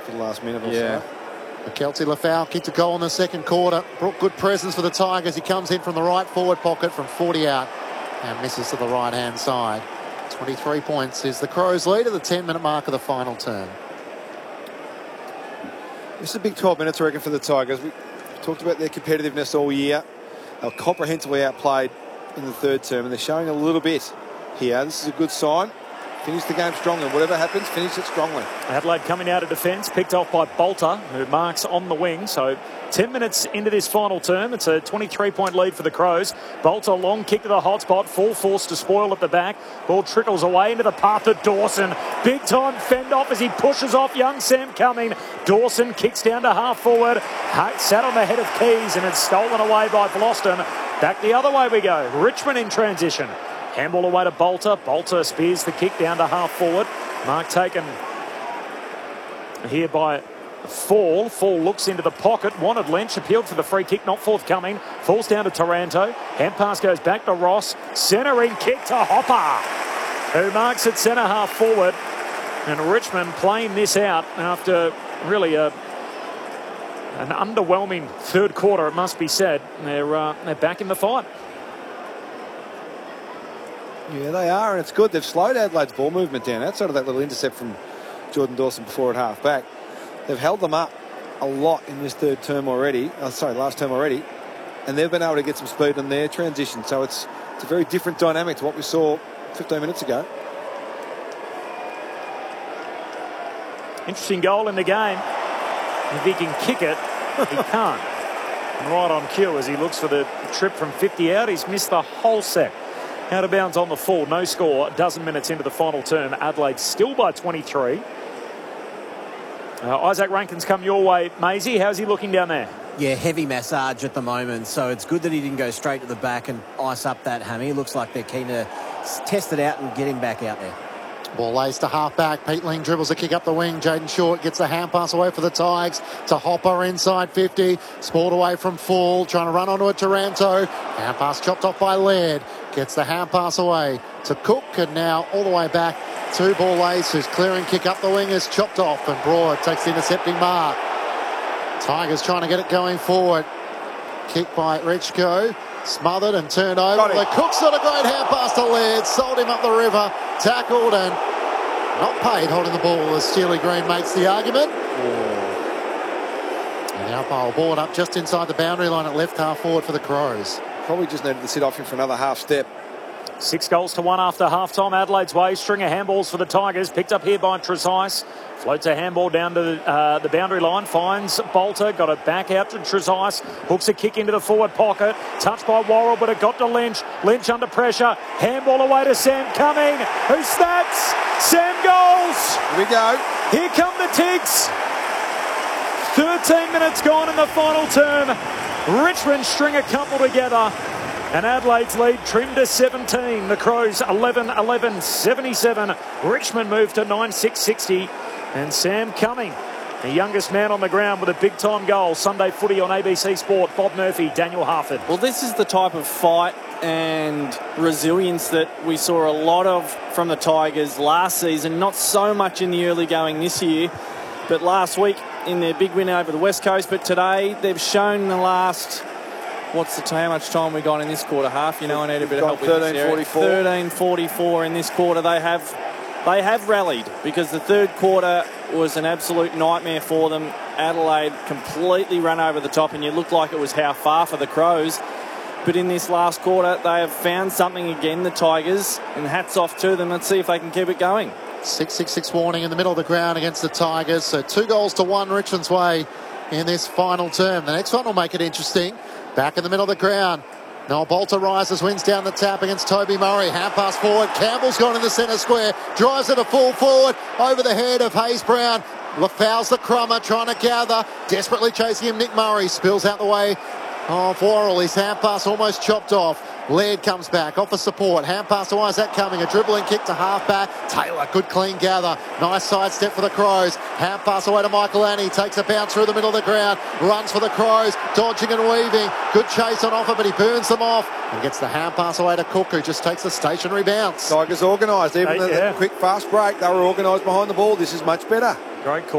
for the last minute or Yeah. so. Kelty Lafau kicked a goal in the second quarter. Brought good presence for the Tigers. He comes in from the right forward pocket from 40 out and misses to the right-hand side. 23 points is the Crows' lead at the 10-minute mark of the final term. This is a big 12 minutes, I reckon, for the Tigers. We talked about their competitiveness all year. They were comprehensively outplayed in the third term, and they're showing a little bit here. This is a good sign. Finish the game strongly. Whatever happens, finish it strongly. Adelaide coming out of defence, picked off by Bolter, who marks on the wing. So 10 minutes into this final term, it's a 23-point lead for the Crows. Bolter, long kick to the hot spot, full force to spoil at the back. Ball trickles away into the path of Dawson. Big time fend off as he pushes off young Sam Cumming. Dawson kicks down to half forward. Sat on the head of Keys and it's stolen away by Vlauston. Back the other way we go. Richmond in transition. Handball away to Bolter. Bolter spears the kick down to half forward. Mark taken here by Fall. Fall looks into the pocket. Wanted Lynch. Appealed for the free kick. Not forthcoming. Falls down to Taranto. Hand pass goes back to Ross. Centering kick to Hopper, who marks at centre half forward. And Richmond playing this out after really an underwhelming third quarter, it must be said. They're back in the fight. Yeah, they are, and it's good. They've slowed Adelaide's ball movement down outside of that little intercept from Jordan Dawson before at half back. They've held them up a lot in this last term already, and they've been able to get some speed on their transition. So it's a very different dynamic to what we saw 15 minutes ago. Interesting goal in the game. If he can kick it, he can't. And right on cue as he looks for the trip from 50 out. He's missed the whole set. Out of bounds on the full. No score. A dozen minutes into the final term. Adelaide still by 23. Isaac Rankin's come your way. Maisie, how's he looking down there? Yeah, heavy massage at the moment. So it's good that he didn't go straight to the back and ice up that hammy. It looks like they're keen to test it out and get him back out there. Ball lays to half-back. Pete Ling dribbles a kick up the wing. Jaden Short gets the hand pass away for the Tigers to Hopper inside 50. Sport away from Fall. Trying to run onto a Taranto. Hand pass chopped off by Laird. Gets the hand pass away to Cook. And now all the way back to Ball Lace, who's clearing kick up the wing is chopped off. And Broad takes the intercepting mark. Tigers trying to get it going forward. Kick by Richko. Smothered and turned over. The Cook's got a great hand pass to Laird. Sold him up the river. Tackled and not paid holding the ball as Steely Green makes the argument. And the umpire will ball it up just inside the boundary line at left half forward for the Crows. Probably just needed to sit off him for another half step. 6 goals to 1 after half-time Adelaide's way. String of handballs for the Tigers. Picked up here by Trezise. Floats a handball down to the boundary line. Finds Bolter. Got it back out to Trezise. Hooks a kick into the forward pocket. Touched by Worrell, but it got to Lynch. Lynch under pressure. Handball away to Sam Cumming, who snaps. Sam goals. Here we go. Here come the Tigs. 13 minutes gone in the final term. Richmond string a couple together. And Adelaide's lead trimmed to 17. The Crows 11-11-77. Richmond moved to 9-6-60. And Sam Cumming, the youngest man on the ground with a big-time goal. Sunday footy on ABC Sport. Bob Murphy, Daniel Harford. Well, this is the type of fight and resilience that we saw a lot of from the Tigers last season. Not so much in the early going this year, but last week in their big win over the West Coast. But today they've shown in the last... how much time we got in this quarter half? You know, I need a bit of help with this area. 13:44 in this quarter. They have rallied because the third quarter was an absolute nightmare for them. Adelaide completely run over the top, and it looked like it was how far for the Crows. But in this last quarter, they have found something again, the Tigers, and hats off to them. Let's see if they can keep it going. 6-6-6 warning in the middle of the ground against the Tigers. So 2 goals to 1 Richmond's way in this final term. The next one will make it interesting. Back in the middle of the ground. Noel Bolter rises, wins down the tap against Toby Murray. Hand pass forward. Campbell's gone in the centre square. Drives it a full forward over the head of Hayes Brown. Lafau's the crummer, trying to gather. Desperately chasing him, Nick Murray. Spills out the way of Worrell. His hand pass almost chopped off. Laird comes back, offers support. Hand pass to Isaac Cumming. A dribbling kick to half-back. Taylor, good clean gather. Nice sidestep for the Crows. Hand pass away to Michael Annie. Takes a bounce through the middle of the ground. Runs for the Crows. Dodging and weaving. Good chase on offer, but he burns them off. And gets the hand pass away to Cook, who just takes a stationary bounce. Tigers organised. Even the quick, fast break, they were organised behind the ball. This is much better. Great call.